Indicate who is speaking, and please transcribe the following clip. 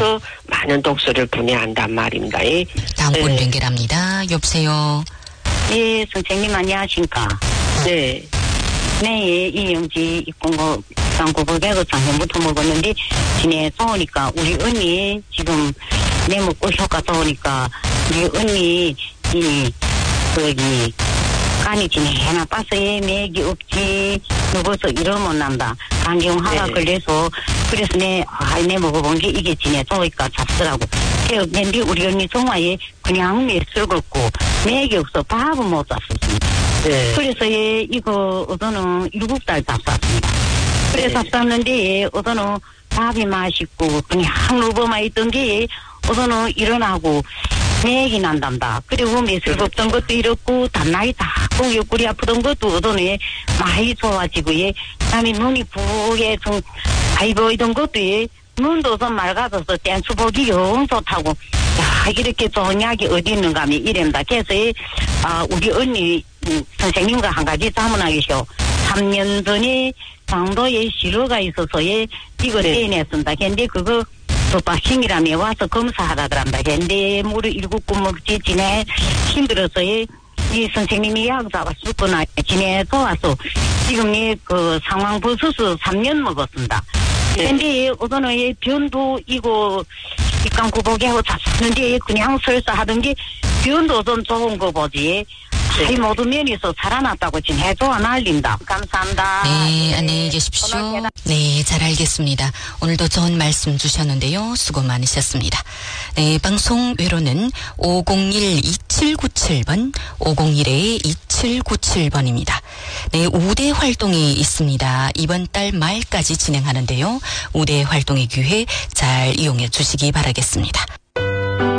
Speaker 1: 그래서 많은 독소를 분해한단 말입니다.
Speaker 2: 다음 분 연결합니다. 여보세요.
Speaker 3: 예, 선생님 안녕하십니까.
Speaker 1: 네.
Speaker 3: 네, 이영지 입공고 장고백을 작년부터 먹었는데 지내서 오니까 우리 언니 지금 내 먹고 효과 좋으니까 우리 언니 간이 지내나 빠서에 맥이 없지 누구서 이러면 난다. 간경화가 걸려서 그래서 내 먹어본 게 이게 지내 좋으니까 잡더라고. 근데 우리 언니 정화에 그냥 맥을 걷고 맥이 없어 밥은 못 잡습니다.
Speaker 1: 네.
Speaker 3: 그래서 이거 어서는 7달 잡쌌습니다. 그래 잡쌌는데 어서는 밥이 맛있고 그냥 누워만 있던 게 어서는 일어나고 맥이 난단다. 그리고 매술 없던 것도 이렇고 단나이 다 옆구리 아프던 것도 어서는 많이 좋아지고 그다음에 눈이 부게 좀 아이 보이던 것도 눈도 좀 맑아져서 땡수복이 영 좋다고. 야, 이렇게 좋은 약이 어디 있는가 하면 이랍니다. 그래서 우리 언니 선생님과 한 가지 자문하겠쇼. 3년 전에 강도에 시로가 있어서 이거 떼냈습니다. 근데 그거 독박심이라며 와서 검사하라더랍니다. 근데 물을 7번 먹지 지내 힘들어서 이 선생님이 약 잡았었구나. 지내서 와서 지금 그 상황 벌써서 3년 먹었습니다. 근데 우선은 변도 이거 입간구복이 하고 잡았는데 그냥 설사하던 게 변도 좀 좋은 거 보지. 이 모든 면에서 살아났다고 지금 해줘야 날린다. 감사합니다.
Speaker 2: 네, 안녕히 계십시오. 네, 잘 알겠습니다. 오늘도 좋은 말씀 주셨는데요. 수고 많으셨습니다. 네, 방송 외로는 501-2797번, 501-2797번입니다. 네, 우대 활동이 있습니다. 이번 달 말까지 진행하는데요. 우대 활동의 기회 잘 이용해 주시기 바라겠습니다.